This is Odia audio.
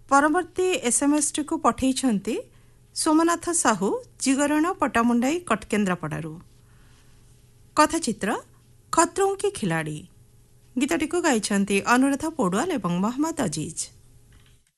ପରବର୍ତ୍ତୀ ଏସ୍ଏମ୍ଏସ୍ଟି କୁ ପଠାଇଛନ୍ତି ସୋମନାଥ ସାହୁ ଜିଗରଣ ପଟାମୁଣ୍ଡାଇ କଟକେନ୍ଦ୍ରାପଡ଼ାରୁ। କଥାଚିତ୍ର ଖତ୍ରୋं କି ଖିଲାଡ଼ି। ଗୀତଟିକୁ ଗାଇଛନ୍ତି ଅନୁରାଧା ପୌଡୱାଲ ଏବଂ ମହମ୍ମଦ ଅଜିଜ।